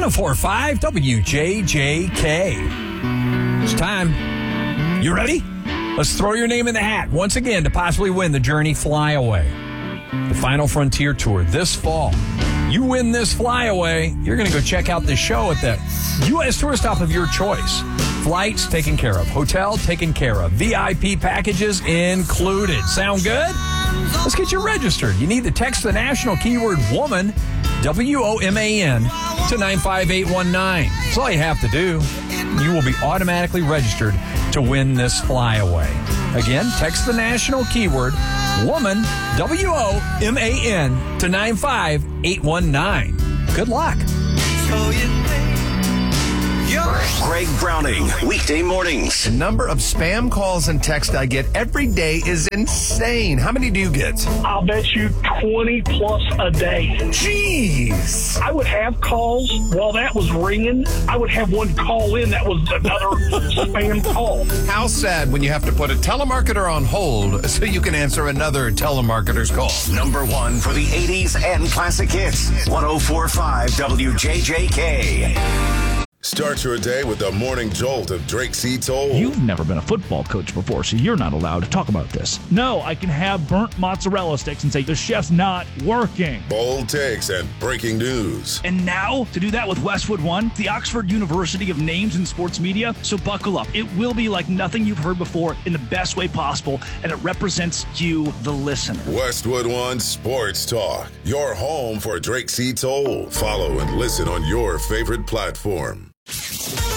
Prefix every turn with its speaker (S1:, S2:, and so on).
S1: 104.5 WJJK. It's time. You ready? Let's throw your name in the hat once again to possibly win the Journey Flyaway, the Final Frontier Tour this fall. You win this flyaway, you're going to go check out this show at the U.S. tour stop of your choice. Flights taken care of. Hotel taken care of. VIP packages included. Sound good? Let's get you registered. You need to text the national keyword WOMAN, WOMAN, to 95819. That's all you have to do. You will be automatically registered to win this flyaway. Again, text the national keyword WOMAN, WOMAN, to 95819. Good luck.
S2: Greg Browning, weekday mornings.
S3: The number of spam calls and texts I get every day is insane. How many do you get?
S4: I'll bet you 20 plus a day.
S3: Jeez.
S4: I would have calls while that was ringing. I would have one call in that was another spam call.
S3: How sad when you have to put a telemarketer on hold so you can answer another telemarketer's call.
S2: Number one for the 80s and classic hits. 104.5 WJJK.
S5: Start your day with the morning jolt of Drake C. Toll.
S6: You've never been a football coach before, so you're not allowed to talk about this. No, I can have burnt mozzarella sticks and say, the chef's not working.
S5: Bold takes and breaking news.
S6: And now, to do that with Westwood One, the Oxford University of Names in Sports Media, so buckle up. It will be like nothing you've heard before in the best way possible, and it represents you, the listener.
S5: Westwood One Sports Talk, your home for Drake C. Toll. Follow and listen on your favorite platform.